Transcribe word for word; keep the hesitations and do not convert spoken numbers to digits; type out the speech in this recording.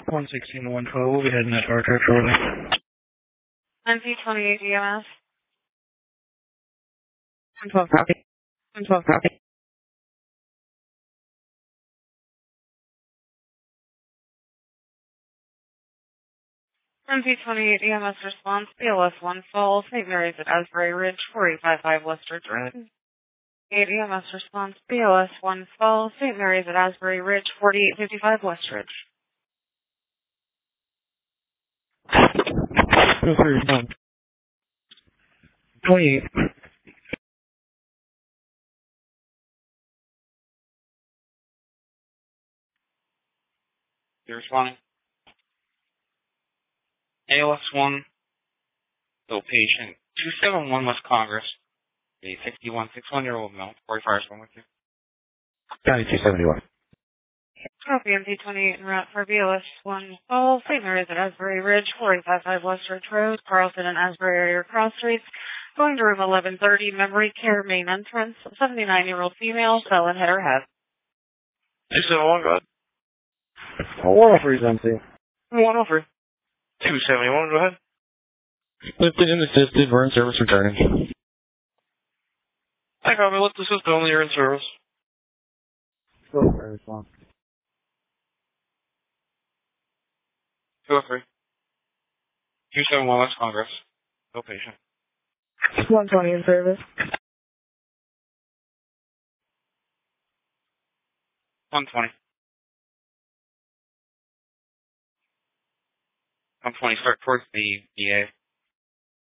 one sixteen to one twelve, we'll be heading that far trip shortly. N P twenty-eight E M S. one twelve copy. one twelve copy. N P twenty-eight E M S response, B L S one Falls, Saint Mary's at Asbury Ridge, four eight five five Westridge Road. eight E M S response, B L S one Falls, Saint Mary's at Asbury Ridge, forty-eight fifty-five Westridge. Go through your phone. twenty-eight. You're responding. A L S one, location two seven one West Congress. A sixty-one, sixty-one-year-old male, forty-five is with you. County two seventy-one. Copy N P twenty-eight en route for B L S one Falls, Saint Mary's at Asbury Ridge, four eight five five Westridge Road, Carlton and Asbury area cross streets. Going to room eleven thirty, memory care main entrance, seventy-nine-year-old female, felon hit her head. two seven one, go ahead. one oh three is empty. one oh three. two seventy-one, go ahead. Lifted and assisted, we're in service returning. I copy, lift assist only, you're in service. Go for a response. two oh three. two seven one West Congress. No patient. one twenty in service. one twenty. one twenty, start towards the V A.